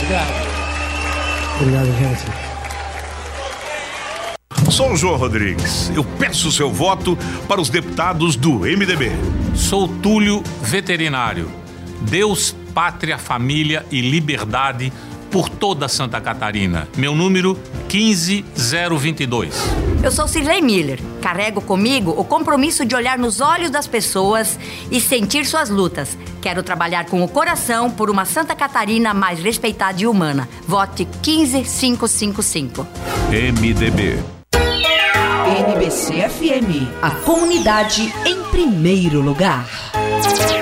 Obrigado, gente. Sou o João Rodrigues. Eu peço seu voto para os deputados do MDB. Sou Túlio Veterinário. Deus, pátria, família e liberdade por toda Santa Catarina. Meu número 15022. Eu sou Cirlei Miller. Carrego comigo o compromisso de olhar nos olhos das pessoas e sentir suas lutas. Quero trabalhar com o coração por uma Santa Catarina mais respeitada e humana. Vote 15555. MDB. NBC FM. A comunidade em primeiro lugar.